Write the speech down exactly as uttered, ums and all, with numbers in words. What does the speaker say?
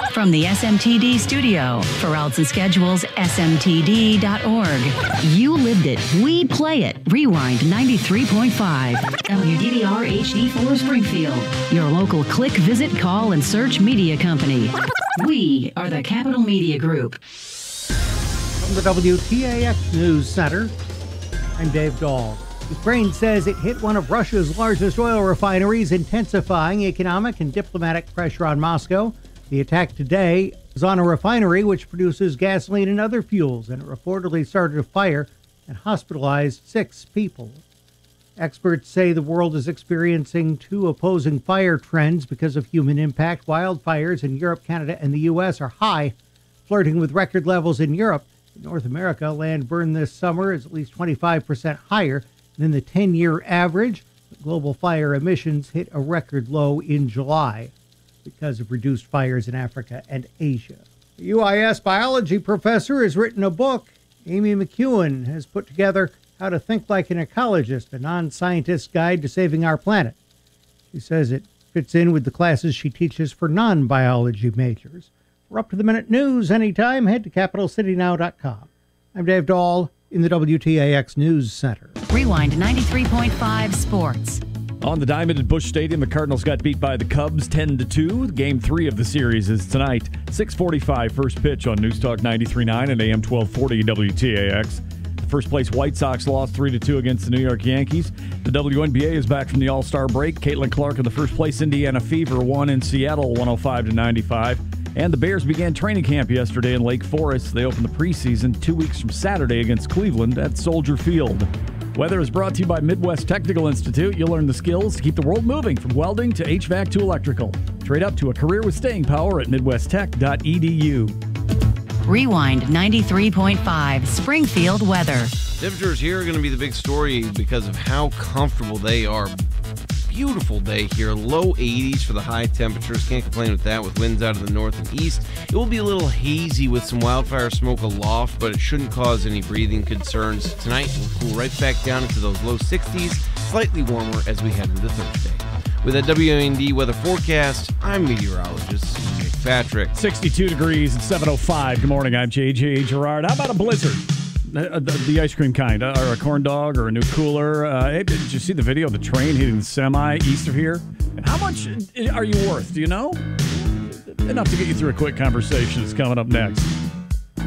From the S M T D studio, for routes and schedules, S M T D dot org. You lived it. We play it. Rewind ninety-three point five. W D V R H D four Springfield. Your local click, visit, call, and search media company. We are the Capital Media Group. From the W T A X News Center, I'm Dave Dahl. Ukraine says it hit one of Russia's largest oil refineries, intensifying economic and diplomatic pressure on Moscow. The attack today is on a refinery which produces gasoline and other fuels, and it reportedly started a fire and hospitalized six people. Experts say the world is experiencing two opposing fire trends because of human impact. Wildfires in Europe, Canada, and the U S are high, flirting with record levels in Europe. In North America, land burned this summer is at least twenty-five percent higher than the ten-year average. Global fire emissions hit a record low in July because of reduced fires in Africa and Asia. The U I S biology professor has written a book. Amy McEwen has put together How to Think Like an Ecologist, a non-scientist's guide to saving our planet. She says it fits in with the classes she teaches for non-biology majors. For up-to-the-minute news anytime, head to capital city now dot com. I'm Dave Dahl in the W T A X News Center. Rewind ninety-three point five Sports. On the diamond at Busch Stadium, the Cardinals got beat by the Cubs ten to two. Game three of the series is tonight, six forty-five, first pitch on News Talk ninety-three point nine and A M twelve forty W T A X. The first place White Sox lost three to two against the New York Yankees. The W N B A is back from the All-Star break. Caitlin Clark in the first place. Indiana Fever won in Seattle one oh five to ninety-five. And the Bears began training camp yesterday in Lake Forest. They opened the preseason two weeks from Saturday against Cleveland at Soldier Field. Weather is brought to you by Midwest Technical Institute. You'll learn the skills to keep the world moving from welding to H V A C to electrical. Trade up to a career with staying power at midwest tech dot e d u. Rewind ninety-three point five Springfield weather. Temperatures here are going to be the big story because of how comfortable they are. Beautiful day here, low eighties for the high temperatures. Can't complain with that with winds out of the north and east. It will be a little hazy with some wildfire smoke aloft, but it shouldn't cause any breathing concerns. Tonight we'll cool right back down into those low sixties, slightly warmer as we head into Thursday. With a W N D weather forecast, I'm meteorologist Nick Patrick. sixty-two degrees at seven oh five. Good morning, I'm J J Gerard. How about a blizzard? The, the, the ice cream kind, uh, or a corn dog, or a new cooler. Uh, hey, did you see the video of the train hitting the semi east of here? And how much are you worth? Do you know? Enough to get you through a quick conversation. It's coming up next.